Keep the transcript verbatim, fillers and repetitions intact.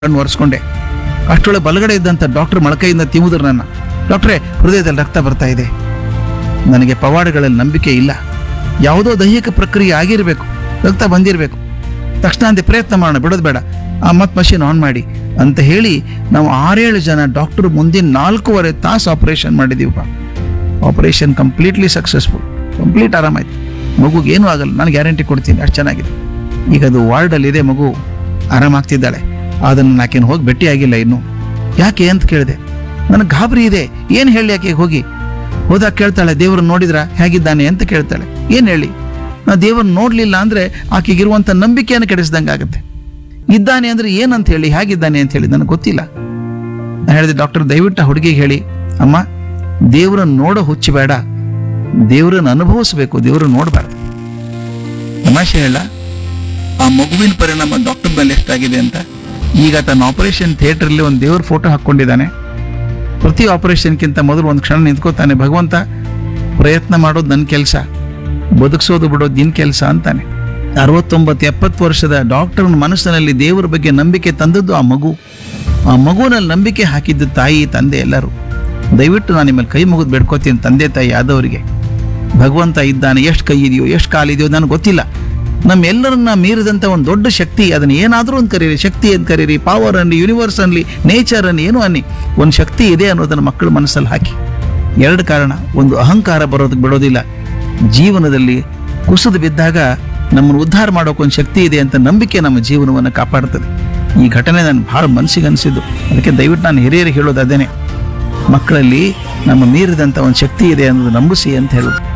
ಕಣ್ಣು ಒರೆಸ್ಕೊಂಡೆ. ಅಷ್ಟೊಳಗೆ ಬಲಗಡೆ ಇದ್ದಂಥ ಡಾಕ್ಟರ್ ಮೊಳಕೈಯಿಂದ ತಿವಿದ್ರು ನನ್ನ. ಡಾಕ್ಟ್ರೇ, ಹೃದಯದಲ್ಲಿ ರಕ್ತ ಬರ್ತಾ ಇದೆ. ನನಗೆ ಪವಾಡಗಳಲ್ಲಿ ನಂಬಿಕೆ ಇಲ್ಲ. ಯಾವುದೋ ದೈಹಿಕ ಪ್ರಕ್ರಿಯೆ ಆಗಿರಬೇಕು, ರಕ್ತ ಬಂದಿರಬೇಕು. ತಕ್ಷಣ ಅಂತೆ ಪ್ರಯತ್ನ ಮಾಡೋಣ, ಬಿಡೋದು ಬೇಡ, ಆ ಮತ್ತೆ ಮಷಿನ್ ಆನ್ ಮಾಡಿ ಅಂತ ಹೇಳಿ ನಾವು ಆರೇಳು ಜನ ಡಾಕ್ಟರ್ ಮುಂದಿನ ನಾಲ್ಕೂವರೆ ತಾಸು operation ಮಾಡಿದೀವಪ್ಪ. Operation completely successful, complete ಆರಾಮಾಯ್ತು. ಮಗುಗೆ ಏನೂ ಆಗಲ್ಲ, ನಾನು ಗ್ಯಾರಂಟಿ ಕೊಡ್ತೀನಿ, ಅಷ್ಟು ಚೆನ್ನಾಗಿದೆ. ಈಗ ಅದು ವಾರ್ಡಲ್ಲಿದೆ, ಮಗು ಆರಾಮಾಗ್ತಿದ್ದಾಳೆ. ಅದನ್ನು ನಾಕೇನು ಹೋಗಿ ಭೇಟಿ ಆಗಿಲ್ಲ ಇನ್ನು. ಯಾಕೆ ಅಂತ ಕೇಳಿದೆ. ನನಗೆ ಗಾಬರಿ ಇದೆ, ಏನು ಹೇಳಿ ಯಾಕೆ ಹೋಗಿ. ಹೋದಾಗ ಕೇಳ್ತಾಳೆ, ದೇವ್ರನ್ನ ನೋಡಿದ್ರ ಹೇಗಿದ್ದಾನೆ ಅಂತ ಕೇಳ್ತಾಳೆ. ಏನು ಹೇಳಿ? ನಾ ದೇವ್ರನ್ನ ನೋಡ್ಲಿಲ್ಲ ಅಂದ್ರೆ ಆಕೆಗಿರುವಂಥ ನಂಬಿಕೆಯನ್ನು ಕೆಡಿಸ್ದಂಗೆ ಆಗುತ್ತೆ. ಇದ್ದಾನೆ ಅಂದ್ರೆ ಏನಂತ ಹೇಳಿ, ಹೇಗಿದ್ದಾನೆ ಅಂತ ಹೇಳಿ ನನಗೆ ಗೊತ್ತಿಲ್ಲ. ನಾನು ಹೇಳಿದೆ, ಡಾಕ್ಟರ್ ದಯವಿಟ್ಟು ಹುಡುಗಿಗೆ ಹೇಳಿ, ಅಮ್ಮ ದೇವ್ರನ್ನ ನೋಡೋ ಹುಚ್ಚು ಬೇಡ, ದೇವ್ರನ್ನ ಅನುಭವಿಸ್ಬೇಕು, ದೇವ್ರನ್ನ ನೋಡಬಾರ್ದು. ತಮಾಷೆ ಹೇಳ, ಆ ಮಗುವಿನ ಪರಿಣಾಮ ಡಾಕ್ಟರ್ ಮೇಲೆ ಎಷ್ಟಾಗಿದೆ ಅಂತ. ಈಗ ತನ್ನ ಆಪರೇಷನ್ ಥಿಯೇಟರ್ಲಿ ಒಂದು ದೇವ್ರ ಫೋಟೋ ಹಾಕ್ಕೊಂಡಿದ್ದಾನೆ. ಪ್ರತಿ ಆಪರೇಷನ್ಗಿಂತ ಮೊದಲು ಒಂದು ಕ್ಷಣ ನಿಂತ್ಕೋತಾನೆ, ಭಗವಂತ ಪ್ರಯತ್ನ ಮಾಡೋದು ನನ್ನ ಕೆಲಸ, ಬದುಕಿಸೋದು ಬಿಡೋದು ನಿನ್ನ ಕೆಲಸ ಅಂತಾನೆ. ಅರವತ್ತೊಂಬತ್ತು ಎಪ್ಪತ್ತು ವರ್ಷದ ಡಾಕ್ಟರ್ನ ಮನಸ್ಸಿನಲ್ಲಿ ದೇವರ ಬಗ್ಗೆ ನಂಬಿಕೆ ತಂದದ್ದು ಆ ಮಗು. ಆ ಮಗುವಿನಲ್ಲಿ ನಂಬಿಕೆ ಹಾಕಿದ್ದು ತಾಯಿ ತಂದೆ ಎಲ್ಲರೂ. ದಯವಿಟ್ಟು ನಾನು ನಿಮ್ಮಲ್ಲಿ ಕೈ ಮುಗಿದು ಬೇಡ್ಕೋತೀನಿ, ತಂದೆ ತಾಯಿ ಆದವರಿಗೆ. ಭಗವಂತ ಇದ್ದಾನೆ, ಎಷ್ಟು ಕೈ ಇದೆಯೋ ಎಷ್ಟು ಕಾಲಿದೆಯೋ ನನಗೆ ಗೊತ್ತಿಲ್ಲ. ನಮ್ಮೆಲ್ಲರನ್ನ ಮೀರಿದಂಥ ಒಂದು ದೊಡ್ಡ ಶಕ್ತಿ, ಅದನ್ನು ಏನಾದರೂ ಒಂದು ಕರೀರಿ, ಶಕ್ತಿ ಅಂತ ಕರೀರಿ, ಪವರ್ ಅನ್ನಿ, ಯೂನಿವರ್ಸ್ ಅನ್ನಿ, ನೇಚರ್ ಅನ್ನಿ, ಏನು ಅನ್ನಿ, ಒಂದು ಶಕ್ತಿ ಇದೆ ಅನ್ನೋದನ್ನು ಮಕ್ಕಳ ಮನಸ್ಸಲ್ಲಿ ಹಾಕಿ. ಎರಡು ಕಾರಣ, ಒಂದು ಅಹಂಕಾರ ಬರೋದಕ್ಕೆ ಬಿಡೋದಿಲ್ಲ. ಜೀವನದಲ್ಲಿ ಕುಸಿದು ಬಿದ್ದಾಗ ನಮ್ಮನ್ನು ಉದ್ಧಾರ ಮಾಡೋಕ್ಕೊಂದು ಶಕ್ತಿ ಇದೆ ಅಂತ ನಂಬಿಕೆ ನಮ್ಮ ಜೀವನವನ್ನು ಕಾಪಾಡ್ತದೆ. ಈ ಘಟನೆ ನಾನು ಭಾಳ ಮನಸ್ಸಿಗೆ ಅನಿಸಿದ್ದು. ಅದಕ್ಕೆ ದಯವಿಟ್ಟು ನಾನು ಹಿರಿಯರಿಗೆ ಹೇಳೋದು ಅದೇನೆ, ಮಕ್ಕಳಲ್ಲಿ ನಮ್ಮ ಮೀರಿದಂಥ ಒಂದು ಶಕ್ತಿ ಇದೆ ಅನ್ನೋದು ನಂಬಿಸಿ ಅಂತ ಹೇಳೋದು.